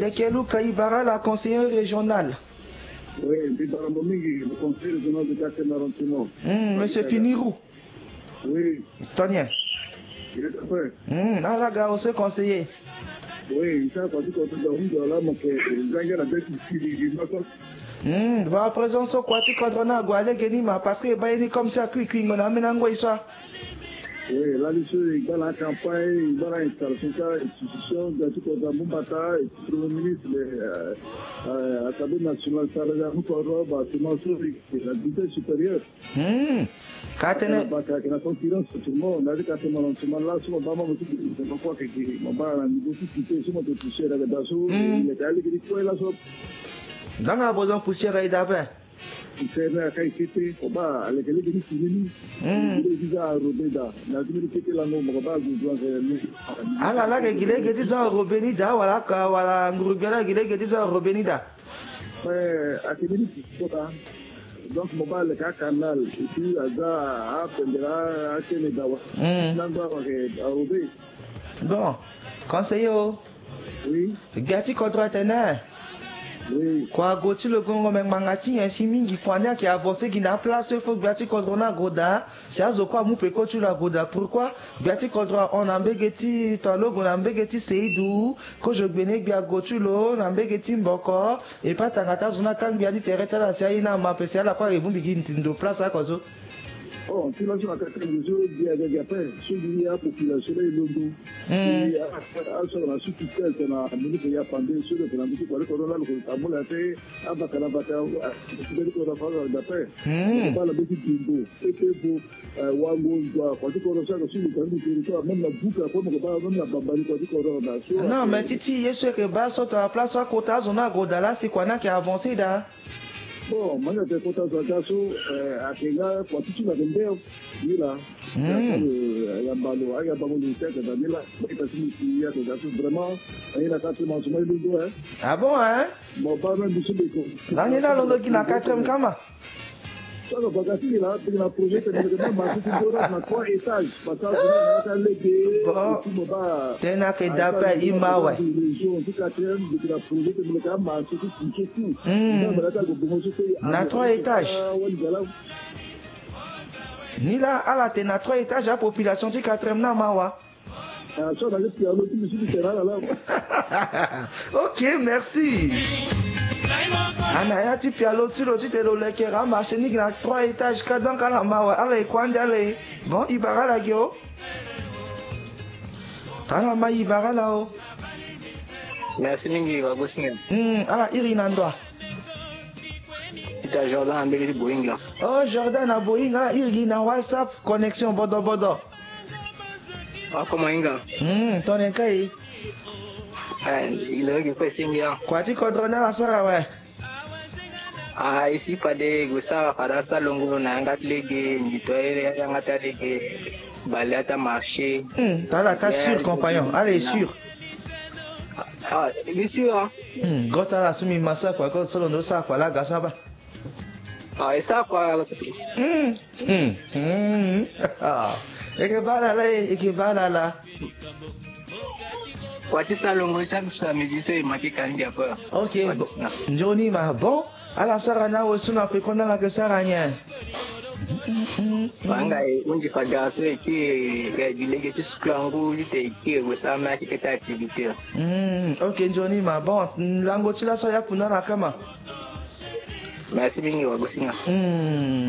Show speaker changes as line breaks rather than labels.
Lequel Kaibara, la conseillère régionale.
Oui, le conseil régional de 4e arrondissement.
Monsieur Finirou.
Oui.
Tonien.
Il est prêt.
La gare, aussi conseiller.
Oui, ça, parce que
va présence au quoi tu condamnes Gualé Genima parce que Bayeni comme ça, qui on a menango ça.
Oui, là, il va la campagne, il va l'installation, institution, de tout le monde, Moubata, et tout le ministre, l'Assemblée nationale, ça va nous faire la vitesse supérieure.
Katene.
La concurrence, tout le monde, on a dit qu'à ce moment-là, si on va pas me dire, c'est pas quoi que on va à niveau de quitter, si on te touche la dasso, il est allé qu'il faut la somme.
Dans la besoin poussière et d'abord.
Il fait la qualité, on va aller que les filles, il dit à Robeda, la dignité que la norme va
ah là là, il est dit ça Robenida, voilà, Ngurubera, il est dit ça Robenida.
À quel niveau donc mobile le canal et puis à pendera à quel dawa
bon conseiller
oui
gati contre teneur
oui
quoi goti le gongo mangati ainsi mingi kwanya qui avancé qui na place il faut gati contre na goda c'est azoko mu peko tu la goda pourquoi gati contre on ambegeti tolo go ambegeti seidou ko je bene bia gotulo ambegeti mboko et pas tangata zona kang bia di tereta la sai na ma pesi ala kwa ebumbi ndo place à kozo.
Oh, tu l'as sur la 4e jour, il y a des appels, celui la population est londo. Et à ce moment-là, ce qui fait qu'on a amené qu'il y a pendant sur le plan de quoi qu'on a le tabou à faire, à Bakalabata, à ce qu'on a fait d'appel. On va la petite bimbo, et que pour Wango, quand tu connais ça, sur le plan du territoire, même la boucle, comme on va même la bambali, quand tu connais.
Non, mais Titi, il est sûr que bas sur la place à côté, on a Godala, c'est quoi qui a avancé là?
Bon, moi, j'ai fait à Kenga, pour tout le monde, il a Yambalo, Ayabamo, il y a vraiment, il a 4 mois,
ah bon, hein?
Bon, pas même du sud.
Là, il y a l'autre qui n'a 4e kama.
Ça, le bagage, il a un projet qui est 3 étages. Parce que on a légué,
t'es n'a que d'appel, il m'a ouais. Na 3 étages. Ni là, à la t'es na 3 étages, la population du 4e na mawa. Ok, merci. Anaya ti pialo ti lo ti te lo lekera marché ni na 3 étages ka donc ala mawa ala kwandi ala bon ibara la gyo tala ma ibara la o
merci mingi wa gosine
ala iri na ndo
ita Jordan ambeli Boeing là
oh Jordan na Boeing ala iri na WhatsApp connexion bodo
ah comment inga
ton enkai
il est que singia
kwa ti kodrona la sara ouais.
Ah, ici pas de gosa para salongo na ngatlege nitoere ngatlege balata marché.
T'as la cas sûr compagnon, allez sûr.
Ah, bien sûr.
Gota la sumi massa quoi que solo no sa quoi la gasa ba.
Ah, et ça quoi.
Et que bala la.
Kwa ti salongo chaque samedi c'est marqué kandia quoi.
OK, Johnny ma bon. Ala sarana wesuna pe kona la kesaranya.
Banga unji kaja so ki dilege ti sklangu te ki wesama ki ta activité.
OK Johnny ma bon lango ti la so ya kuna na kama.
Merci bingi wa gosinga.